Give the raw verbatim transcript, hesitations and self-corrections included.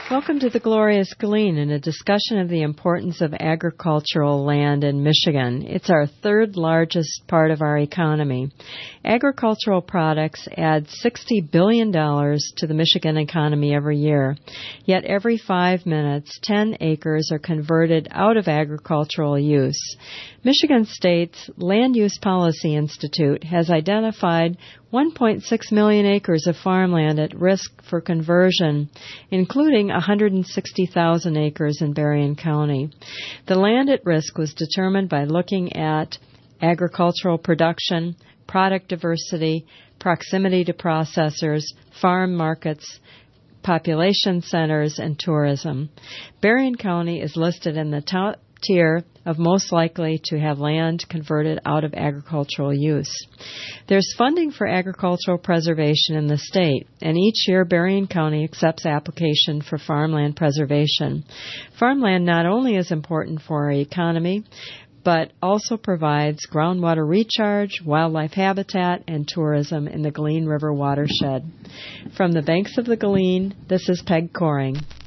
Welcome to the Glorious Glean and a discussion of the importance of agricultural land in Michigan. It's our third largest part of our economy. Agricultural products add sixty billion dollars to the Michigan economy every year. Yet every five minutes, ten acres are converted out of agricultural use. Michigan State's Land Use Policy Institute has identified one point six million acres of farmland at risk for conversion, including one hundred sixty thousand acres in Berrien County. The land at risk was determined by looking at agricultural production, product diversity, proximity to processors, farm markets, population centers, and tourism. Berrien County is listed in the top tier of most likely to have land converted out of agricultural use. There's funding for agricultural preservation in the state, and each year Berrien County accepts application for farmland preservation. Farmland not only is important for our economy, but also provides groundwater recharge, wildlife habitat, and tourism in the Glean River watershed. From the banks of the Glean, this is Peg Coring.